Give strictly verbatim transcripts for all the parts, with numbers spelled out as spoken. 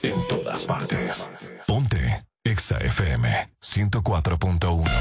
en todas partes. Ponte Exa F M ciento cuatro punto uno.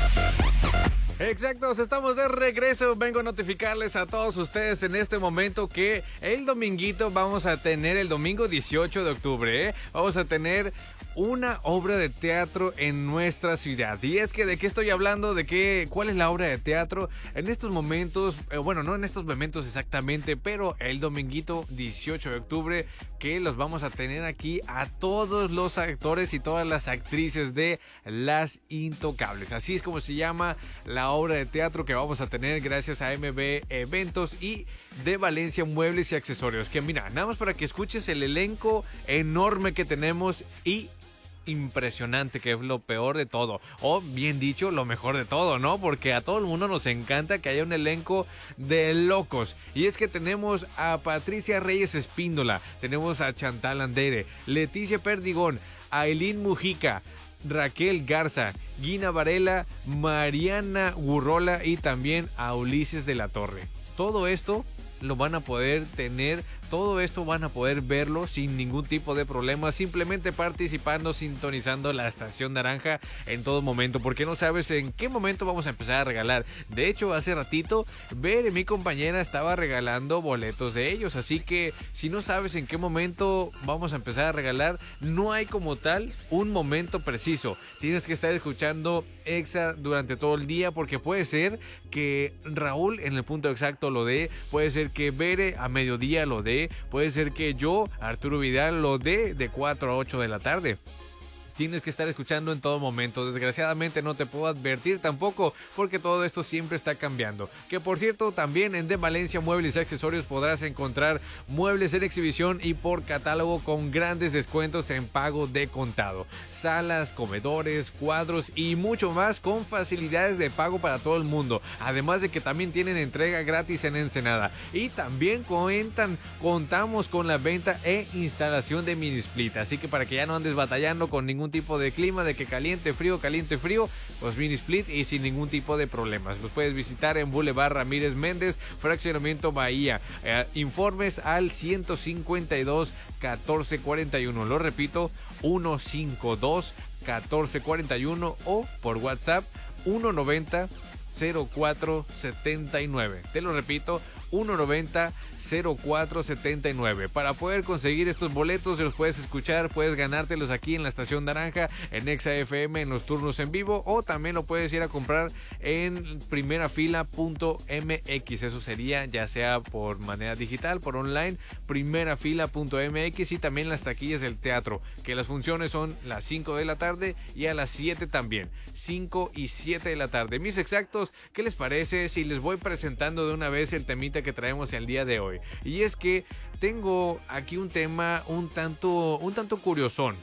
Exactos, estamos de regreso. Vengo a notificarles a todos ustedes en este momento que el dominguito vamos a tener el domingo dieciocho de octubre, ¿eh? Vamos a tener una obra de teatro en nuestra ciudad. Y es que, ¿de qué estoy hablando? ¿De qué? ¿Cuál es la obra de teatro? En estos momentos, eh, bueno, no en estos momentos exactamente, pero el dominguito dieciocho de octubre, que los vamos a tener aquí a todos los actores y todas las actrices de Las Intocables. Así es como se llama la obra de teatro que vamos a tener gracias a M B Eventos y de Valencia Muebles y Accesorios. Que mira, nada más para que escuches el elenco enorme que tenemos y impresionante, que es lo peor de todo, o bien dicho, lo mejor de todo, ¿no? Porque a todo el mundo nos encanta que haya un elenco de locos. Y es que tenemos a Patricia Reyes Espíndola, tenemos a Chantal Andere, Leticia Perdigón, Ailín Mujica, Raquel Garza, Gina Varela, Mariana Gurrola y también a Ulises de la Torre. Todo esto lo van a poder tener, todo esto van a poder verlo sin ningún tipo de problema, simplemente participando, sintonizando la estación naranja en todo momento, porque no sabes en qué momento vamos a empezar a regalar. De hecho, hace ratito, Ver, mi compañera, estaba regalando boletos de ellos, así que si no sabes en qué momento vamos a empezar a regalar, no hay como tal un momento preciso. Tienes que estar escuchando Exa durante todo el día, porque puede ser que Raúl en el punto exacto lo dé, puede ser que Bere a mediodía lo dé, puede ser que yo, Arturo Vidal, lo dé de cuatro a ocho de la tarde. Tienes que estar escuchando en todo momento. Desgraciadamente no te puedo advertir tampoco, porque todo esto siempre está cambiando. Que por cierto, también en De Valencia Muebles y Accesorios podrás encontrar muebles en exhibición y por catálogo con grandes descuentos en pago de contado. Salas, comedores, cuadros y mucho más con facilidades de pago para todo el mundo. Además de que también tienen entrega gratis en Ensenada. Y también cuentan, contamos con la venta e instalación de mini split. Así que para que ya no andes batallando con ningún tipo de clima, de que caliente, frío, caliente, frío, pues mini split y sin ningún tipo de problemas. Los puedes visitar en Boulevard Ramírez Méndez, Fraccionamiento Bahía. Eh, informes al ciento cincuenta y dos, catorce cuarenta y uno. Lo repito, ciento cincuenta y dos, catorce cuarenta y uno o por WhatsApp ciento noventa, cero cuatro setenta y nueve. Te lo repito, ciento noventa, cero cuatro setenta y nueve. Para poder conseguir estos boletos, los puedes escuchar, puedes ganártelos aquí en la Estación Naranja, en Exa F M, en los turnos en vivo, o también lo puedes ir a comprar en primera fila punto m x. Eso sería ya sea por manera digital, por online, primera fila punto m x, y también las taquillas del teatro, que las funciones son las cinco de la tarde y a las siete también, cinco y siete de la tarde. Mis exactos, ¿qué les parece si les voy presentando de una vez el temita que traemos el día de hoy? Y es que tengo aquí un tema un tanto, un tanto curiosón.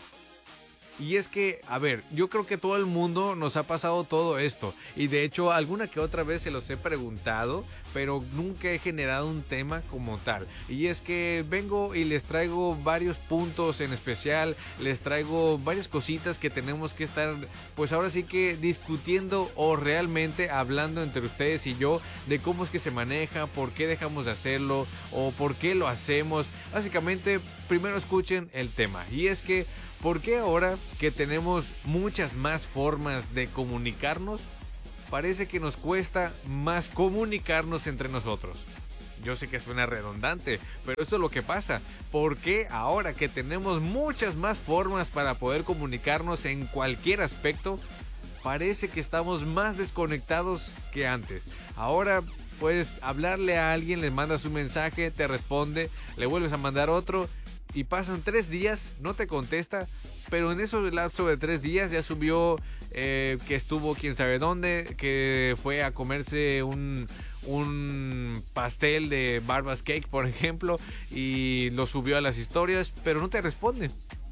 Y es que, a ver, yo creo que todo el mundo nos ha pasado todo esto. Y de hecho, alguna que otra vez se los he preguntado, pero nunca he generado un tema como tal. Y es que vengo y les traigo varios puntos en especial, les traigo varias cositas que tenemos que estar, pues ahora sí que discutiendo o realmente hablando entre ustedes y yo de cómo es que se maneja, por qué dejamos de hacerlo o por qué lo hacemos. Básicamente, primero escuchen el tema. Y es que, ¿por qué ahora que tenemos muchas más formas de comunicarnos, parece que nos cuesta más comunicarnos entre nosotros? Yo sé que suena redundante, pero esto es lo que pasa. ¿Por qué ahora que tenemos muchas más formas para poder comunicarnos en cualquier aspecto, parece que estamos más desconectados que antes? Ahora puedes hablarle a alguien, le mandas un mensaje, te responde, le vuelves a mandar otro, y pasan tres días, no te contesta, pero en esos lapso de tres días ya subió eh, que estuvo quién sabe dónde, que fue a comerse un, un pastel de Barbas Cake, por ejemplo, y lo subió a las historias, pero no te responde.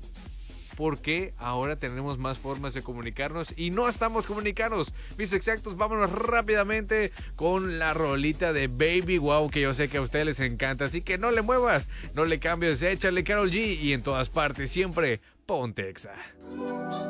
Porque ahora tenemos más formas de comunicarnos y no estamos comunicados. Mis exactos, vámonos rápidamente con la rolita de Baby Wow, que yo sé que a ustedes les encanta. Así que no le muevas, no le cambies, échale Karol G y en todas partes siempre ponte Exa.